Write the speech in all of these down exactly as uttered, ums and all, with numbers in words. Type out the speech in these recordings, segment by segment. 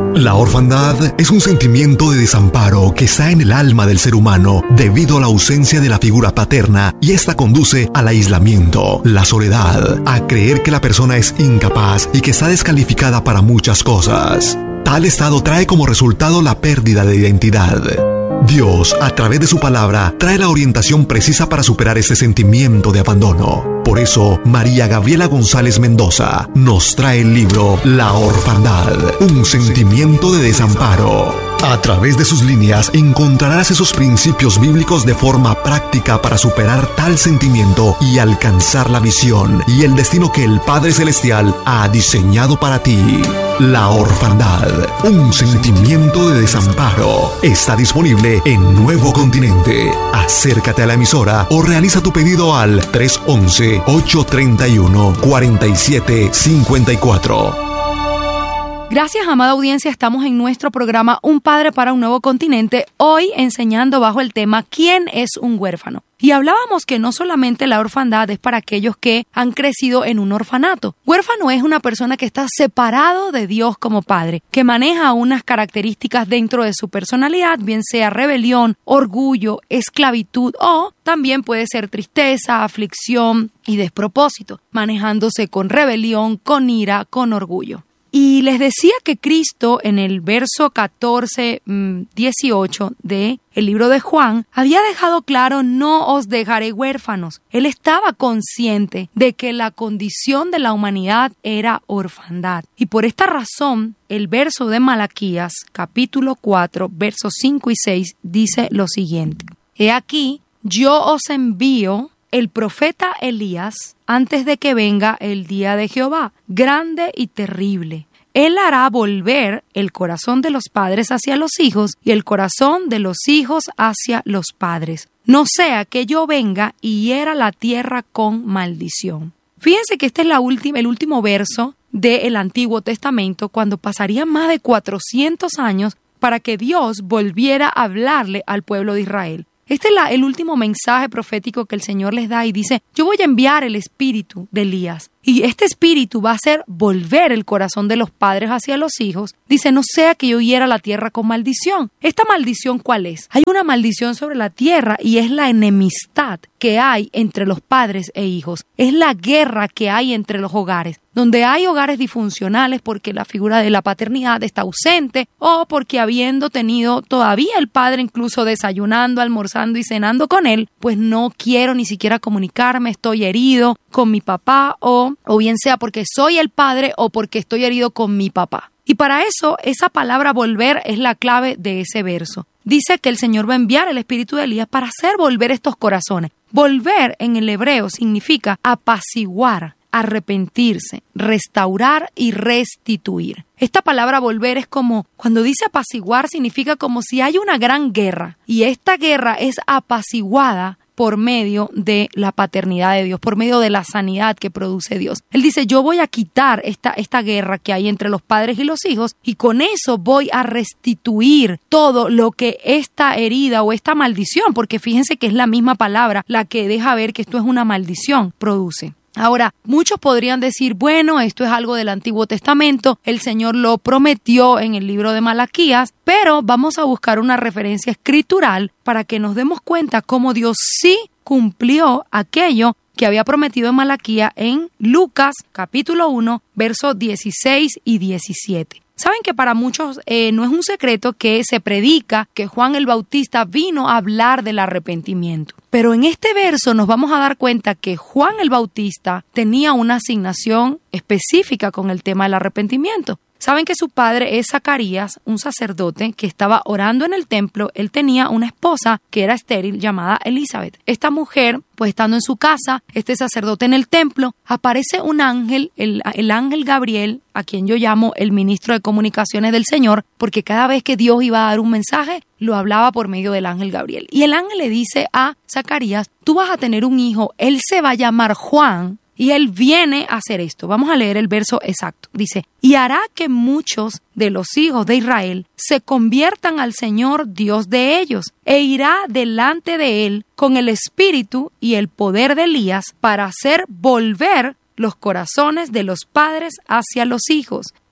La orfandad es un sentimiento de desamparo que está en el alma del ser humano debido a la ausencia de la figura paterna, y esta conduce al aislamiento, la soledad, a creer que la persona es incapaz y que está descalificada para muchas cosas. Tal estado trae como resultado la pérdida de identidad. Dios, a través de su palabra, trae la orientación precisa para superar este sentimiento de abandono. Por eso, María Gabriela González Mendoza nos trae el libro La Orfandad, un sentimiento de desamparo. A través de sus líneas encontrarás esos principios bíblicos de forma práctica para superar tal sentimiento y alcanzar la visión y el destino que el Padre Celestial ha diseñado para ti. La Orfandad, un sentimiento de desamparo, está disponible en Nuevo Continente. Acércate a la emisora o realiza tu pedido al tres once, ocho treinta y uno, cuarenta y siete cincuenta y cuatro. Gracias, amada audiencia, estamos en nuestro programa Un Padre para un Nuevo Continente, hoy enseñando bajo el tema ¿Quién es un huérfano? Y hablábamos que no solamente la orfandad es para aquellos que han crecido en un orfanato. Huérfano es una persona que está separado de Dios como padre, que maneja unas características dentro de su personalidad, bien sea rebelión, orgullo, esclavitud o también puede ser tristeza, aflicción y despropósito, manejándose con rebelión, con ira, con orgullo. Y les decía que Cristo en el verso catorce, dieciocho de el libro de Juan había dejado claro: no os dejaré huérfanos. Él estaba consciente de que la condición de la humanidad era orfandad. Y por esta razón, el verso de Malaquías, capítulo cuatro, versos cinco y seis, dice lo siguiente: He aquí, yo os envío el profeta Elías antes de que venga el día de Jehová, grande y terrible. Él hará volver el corazón de los padres hacia los hijos y el corazón de los hijos hacia los padres, no sea que yo venga y hiera la tierra con maldición. Fíjense que este es la última, el último verso del Antiguo Testamento, cuando pasarían más de cuatrocientos años para que Dios volviera a hablarle al pueblo de Israel. Este es la, el último mensaje profético que el Señor les da y dice: yo voy a enviar el espíritu de Elías. Y este espíritu va a hacer volver el corazón de los padres hacia los hijos. Dice: no sea que yo hiera la tierra con maldición. ¿Esta maldición cuál es? Hay una maldición sobre la tierra y es la enemistad que hay entre los padres e hijos. Es la guerra que hay entre los hogares. Donde hay hogares disfuncionales porque la figura de la paternidad está ausente o porque habiendo tenido todavía el padre incluso desayunando, almorzando y cenando con él, pues no quiero ni siquiera comunicarme, estoy herido con mi papá o, o bien sea porque soy el padre o porque estoy herido con mi papá. Y para eso, esa palabra volver es la clave de ese verso. Dice que el Señor va a enviar el espíritu de Elías para hacer volver estos corazones. Volver en el hebreo significa apaciguar, arrepentirse, restaurar y restituir. Esta palabra volver es como, cuando dice apaciguar, significa como si hay una gran guerra y esta guerra es apaciguada por medio de la paternidad de Dios, por medio de la sanidad que produce Dios. Él dice: yo voy a quitar esta, esta guerra que hay entre los padres y los hijos y con eso voy a restituir todo lo que esta herida o esta maldición, porque fíjense que es la misma palabra la que deja ver que esto es una maldición, produce. Ahora, muchos podrían decir: bueno, esto es algo del Antiguo Testamento, el Señor lo prometió en el libro de Malaquías, pero vamos a buscar una referencia escritural para que nos demos cuenta cómo Dios sí cumplió aquello que había prometido en Malaquías en Lucas capítulo uno, versos dieciséis y diecisiete. Saben que para muchos eh, no es un secreto que se predica que Juan el Bautista vino a hablar del arrepentimiento. Pero en este verso nos vamos a dar cuenta que Juan el Bautista tenía una asignación específica con el tema del arrepentimiento. Saben que su padre es Zacarías, un sacerdote que estaba orando en el templo. Él tenía una esposa que era estéril llamada Elizabeth. Esta mujer, pues estando en su casa, este sacerdote en el templo, aparece un ángel, el, el ángel Gabriel, a quien yo llamo el ministro de comunicaciones del Señor, porque cada vez que Dios iba a dar un mensaje, lo hablaba por medio del ángel Gabriel. Y el ángel le dice a Zacarías: tú vas a tener un hijo, él se va a llamar Juan, y él viene a hacer esto. Vamos a leer el verso exacto. Dice: y hará que muchos de los hijos de Israel se conviertan al Señor Dios de ellos, e irá delante de él con el espíritu y el poder de Elías para hacer volver los corazones de los padres hacia los hijos,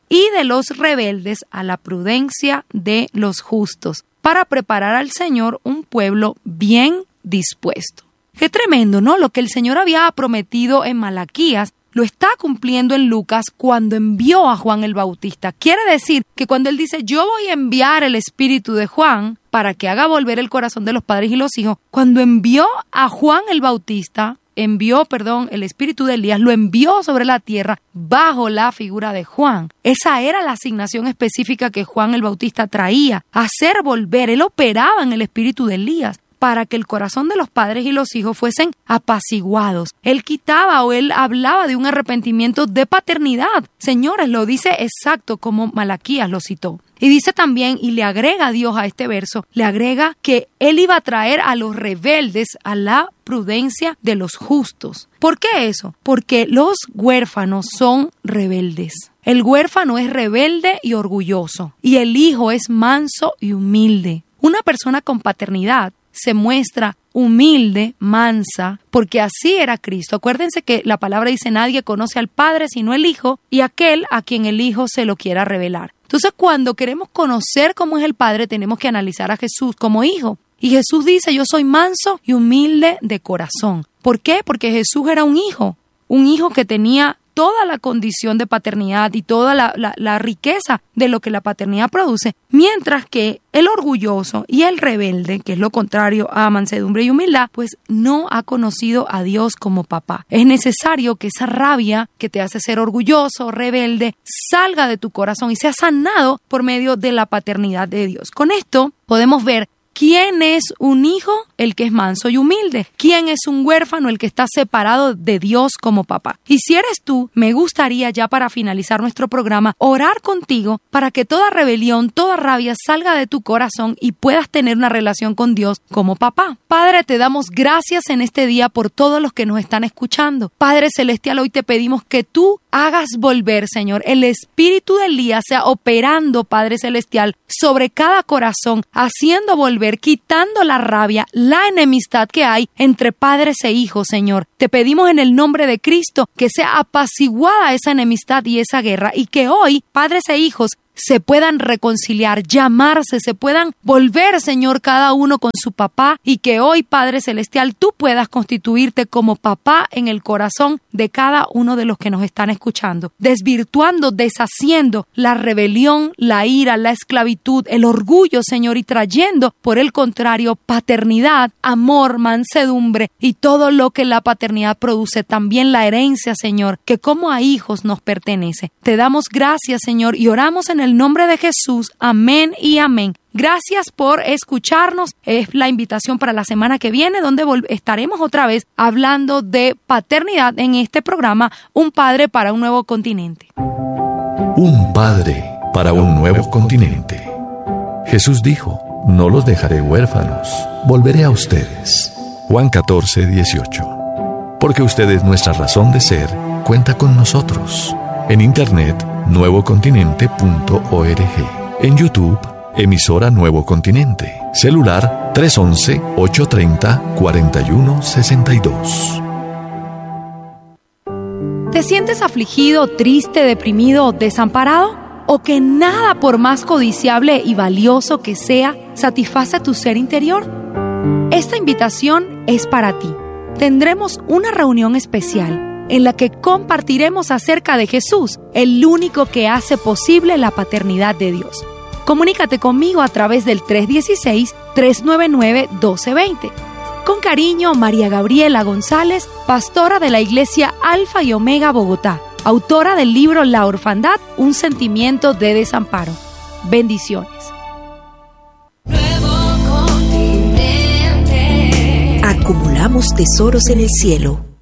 y de los rebeldes a la prudencia de los justos, para preparar al Señor un pueblo bien dispuesto. Qué tremendo, ¿no? Lo que el Señor había prometido en Malaquías lo está cumpliendo en Lucas cuando envió a Juan el Bautista. Quiere decir que cuando él dice, yo voy a enviar el espíritu de Juan para que haga volver el corazón de los padres y los hijos, cuando envió a Juan el Bautista, envió, perdón, el espíritu de Elías, lo envió sobre la tierra bajo la figura de Juan. Esa era la asignación específica que Juan el Bautista traía, hacer volver. Él operaba en el espíritu de Elías para que el corazón de los padres y los hijos fuesen apaciguados. Él quitaba o él hablaba de un arrepentimiento de paternidad. Señores, lo dice exacto como Malaquías lo citó. Y dice también, y le agrega Dios a este verso, le agrega que él iba a traer a los rebeldes a la prudencia de los justos. ¿Por qué eso? Porque los huérfanos son rebeldes. El huérfano es rebelde y orgulloso, y el hijo es manso y humilde. Una persona con paternidad se muestra humilde, mansa, porque así era Cristo. Acuérdense que la palabra dice, nadie conoce al Padre sino el Hijo, y aquel a quien el Hijo se lo quiera revelar. Entonces, cuando queremos conocer cómo es el Padre, tenemos que analizar a Jesús como Hijo. Y Jesús dice, yo soy manso y humilde de corazón. ¿Por qué? Porque Jesús era un hijo, un hijo que tenía toda la condición de paternidad y toda la, la, la riqueza de lo que la paternidad produce, mientras que el orgulloso y el rebelde, que es lo contrario a mansedumbre y humildad, pues no ha conocido a Dios como papá. Es necesario que esa rabia que te hace ser orgulloso, rebelde, salga de tu corazón y sea sanado por medio de la paternidad de Dios. Con esto podemos ver ¿quién es un hijo? El que es manso y humilde. ¿Quién es un huérfano? El que está separado de Dios como papá. Y si eres tú, me gustaría ya para finalizar nuestro programa, orar contigo para que toda rebelión, toda rabia salga de tu corazón y puedas tener una relación con Dios como papá. Padre, te damos gracias en este día por todos los que nos están escuchando. Padre Celestial, hoy te pedimos que tú hagas volver, Señor, el espíritu de Elías sea operando, Padre Celestial, sobre cada corazón, haciendo volver, quitando la rabia, la enemistad que hay entre padres e hijos, Señor. Te pedimos en el nombre de Cristo que sea apaciguada esa enemistad y esa guerra y que hoy, padres e hijos, se puedan reconciliar, llamarse, se puedan volver, Señor, cada uno con su papá y que hoy, Padre Celestial, tú puedas constituirte como papá en el corazón de cada uno de los que nos están escuchando, desvirtuando, deshaciendo la rebelión, la ira, la esclavitud, el orgullo, Señor, y trayendo, por el contrario, paternidad, amor, mansedumbre y todo lo que la paternidad produce, también la herencia, Señor, que como a hijos nos pertenece. Te damos gracias, Señor, y oramos en el nombre de Jesús. Amén y amén. Gracias por escucharnos. Es la invitación para la semana que viene, donde estaremos otra vez hablando de paternidad en este programa, Un Padre para un Nuevo Continente. Un Padre para un Nuevo Continente. Jesús dijo, no los dejaré huérfanos, volveré a ustedes. Juan catorce, dieciocho. Porque usted es nuestra razón de ser, cuenta con nosotros. En internet, nuevo continente punto org. En YouTube, emisora Nuevo Continente. Celular tres once, ocho treinta, cuarenta y uno sesenta y dos. ¿Te sientes afligido, triste, deprimido o desamparado? ¿O que nada, por más codiciable y valioso que sea, satisface tu ser interior? Esta invitación es para ti. Tendremos una reunión especial en la que compartiremos acerca de Jesús, el único que hace posible la paternidad de Dios. Comunícate conmigo a través del tres uno seis, tres nueve nueve, uno dos dos cero. Con cariño, María Gabriela González, pastora de la Iglesia Alfa y Omega Bogotá, autora del libro La Orfandad, un sentimiento de desamparo. Bendiciones. Nuevo Continente. Acumulamos tesoros en el cielo.